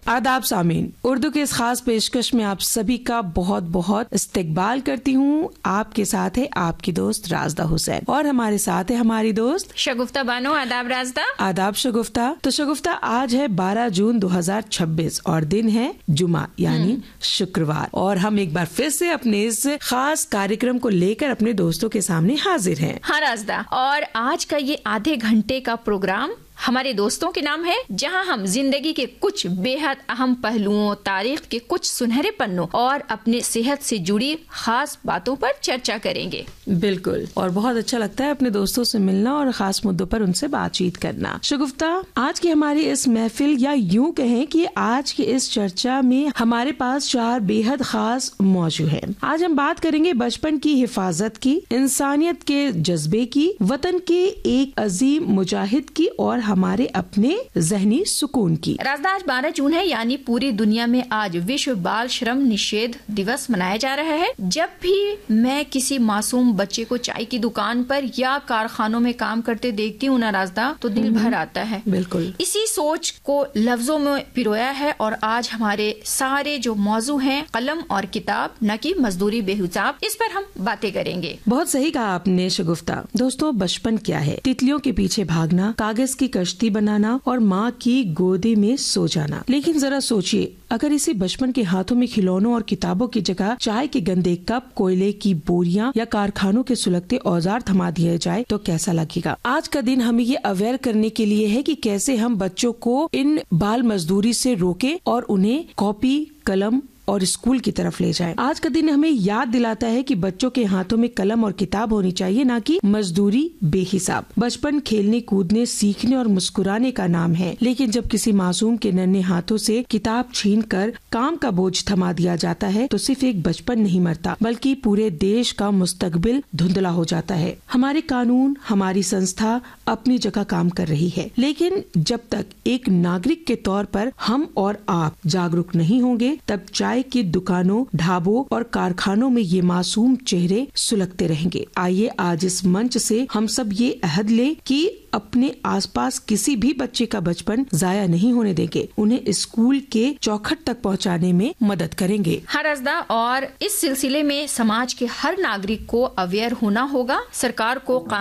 आदाब सामीन, उर्दू के इस खास पेशकश में आप सभी का बहुत बहुत इस्तकबाल करती हूँ। आपके साथ है आपकी दोस्त राजदा हुसैन और हमारे साथ है हमारी दोस्त शगुफ्ता बानो। आदाब राजदा। आदाब शगुफ्ता। तो शगुफ्ता, आज है 12 जून 2026 और दिन है जुमा यानी शुक्रवार, और हम एक बार फिर से अपने इस खास कार्यक्रम को लेकर अपने दोस्तों के सामने हाजिर हैं। हाँ राजदा, और आज का ये आधे घंटे का प्रोग्राम हमारे दोस्तों के नाम है, जहां हम जिंदगी के कुछ बेहद अहम पहलुओं, तारीख के कुछ सुनहरे पन्नों और अपने सेहत से जुड़ी खास बातों पर चर्चा करेंगे। बिल्कुल, और बहुत अच्छा लगता है अपने दोस्तों से मिलना और खास मुद्दों पर उनसे बातचीत करना। शगुफ्ता, आज की हमारी इस महफिल या यूं कहें कि आज की इस चर्चा में हमारे पास 4 बेहद खास मौजू हैं। आज हम बात करेंगे बचपन की हिफाजत की, इंसानियत के जज्बे की, वतन के एक अजीम मुजाहिद की और हमारे अपने जहनी सुकून की। राजदा, आज 12 जून है, यानी पूरी दुनिया में आज विश्व बाल श्रम निषेध दिवस मनाया जा रहा है। जब भी मैं किसी मासूम बच्चे को चाय की दुकान पर या कारखानों में काम करते देखती हूँ ना राजदा, तो दिल भर आता है। बिल्कुल इसी सोच को लफ्जों में पिरोया है, और आज हमारे सारे जो मौजू हैं, कलम और किताब, न कि मजदूरी बेहिसाब, इस पर हम बातें करेंगे। बहुत सही कहा आपने शगुफ्ता। दोस्तों, बचपन क्या है? तितलियों के पीछे भागना, कागज की कश्ती बनाना और माँ की गोदी में सो जाना। लेकिन जरा सोचिए, अगर इसी बचपन के हाथों में खिलौनों और किताबों की जगह चाय के गंदे कप, कोयले की बोरियां या कारखानों के सुलगते औजार थमा दिए जाए तो कैसा लगेगा? आज का दिन हमें ये अवेयर करने के लिए है कि कैसे हम बच्चों को इन बाल मजदूरी से रोकें और उन्हें कॉपी, कलम और स्कूल की तरफ ले जाएं। आज का दिन हमें याद दिलाता है कि बच्चों के हाथों में कलम और किताब होनी चाहिए, ना कि मजदूरी बेहिसाब। बचपन खेलने, कूदने, सीखने और मुस्कुराने का नाम है, लेकिन जब किसी मासूम के नन्हे हाथों से किताब छीनकर काम का बोझ थमा दिया जाता है तो सिर्फ एक बचपन नहीं मरता, बल्कि पूरे देश का मुस्तकबिल धुंधला हो जाता है। हमारे कानून, हमारी संस्था अपनी जगह काम कर रही है, लेकिन जब तक एक नागरिक के तौर पर हम और आप जागरूक नहीं होंगे, तब चाय की दुकानों, ढाबों और कारखानों में ये मासूम चेहरे सुलगते रहेंगे। आइए आज इस मंच से हम सब ये अहद लें कि अपने आसपास किसी भी बच्चे का बचपन जाया नहीं होने देंगे, उन्हें स्कूल के चौखट तक पहुंचाने में मदद करेंगे। हाँ राजदा, और इस सिलसिले में समाज के हर नागरिक को अवेयर होना होगा। सरकार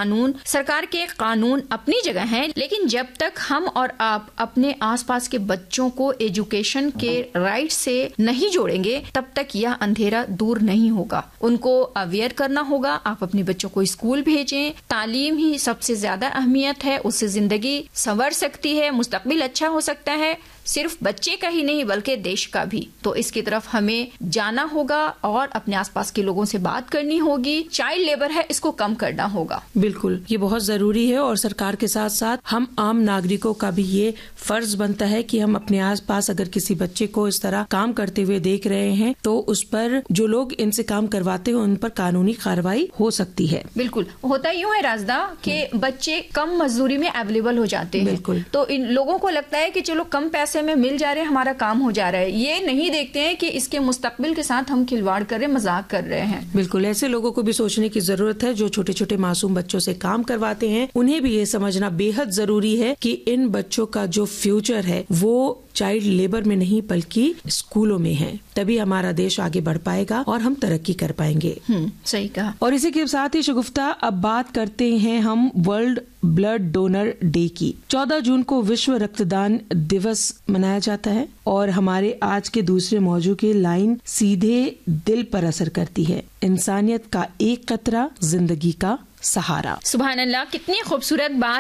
के कानून अपनी जगह हैं, लेकिन जब तक हम और आप अपने आसपास के बच्चों को एजुकेशन के राइट से नहीं जोड़ेंगे, तब तक यह अंधेरा दूर नहीं होगा। उनको अवेयर करना होगा। आप अपने बच्चों को स्कूल भेजें। तालीम ही सबसे ज्यादा अहमियत है, उससे जिंदगी संवर सकती है, मुस्तकबिल अच्छा हो सकता है, सिर्फ बच्चे का ही नहीं बल्कि देश का भी। तो इसकी तरफ हमें जाना होगा और अपने आसपास के लोगों से बात करनी होगी। चाइल्ड लेबर है, इसको कम करना होगा। बिल्कुल, ये बहुत जरूरी है, और सरकार के साथ साथ हम आम नागरिकों का भी ये फर्ज बनता है कि हम अपने आसपास अगर किसी बच्चे को इस तरह काम करते हुए देख रहे हैं तो उस पर, जो लोग इनसे काम करवाते हैं, उन पर कानूनी कार्रवाई हो सकती है। बिल्कुल, होता यूँ है राजदा कि बच्चे कम मजदूरी में अवेलेबल हो जाते हैं। बिल्कुल, तो इन लोगों को लगता है कि चलो कम पैसे में मिल जा रहे हैं, हमारा काम हो जा रहा है। ये नहीं देखते हैं कि इसके मुस्तकबिल के साथ हम खिलवाड़ कर रहे हैं, मजाक कर रहे हैं। बिल्कुल, ऐसे लोगों को भी सोचने की जरूरत है जो छोटे छोटे मासूम बच्चों से काम करवाते हैं। उन्हें भी ये समझना बेहद जरूरी है कि इन बच्चों का जो फ्यूचर है वो चाइल्ड लेबर में नहीं बल्कि स्कूलों में है। तभी हमारा देश आगे बढ़ पाएगा और हम तरक्की कर पाएंगे। सही कहा। और इसी के साथ ही शगुफ्ता, अब बात करते हैं हम वर्ल्ड ब्लड डोनर डे की। 14 जून को विश्व रक्तदान दिवस मनाया जाता है, और हमारे आज के दूसरे मौजू की लाइन सीधे दिल पर असर करती है। इंसानियत का एक कतरा, जिंदगी का सहारा। सुभान अल्लाह, कितनी खूबसूरत बात